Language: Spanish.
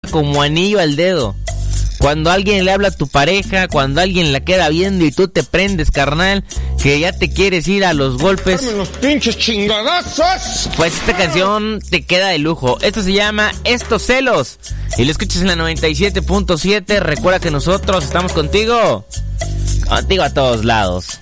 como anillo al dedo. Cuando alguien le habla a tu pareja, cuando alguien la queda viendo y tú te prendes, carnal, que ya te quieres ir a los golpes. ¡Dame los pinches chingadazos! Pues esta canción te queda de lujo. Esto se llama Estos Celos. Y lo escuchas en la 97.7. Recuerda que nosotros estamos contigo. Contigo a todos lados.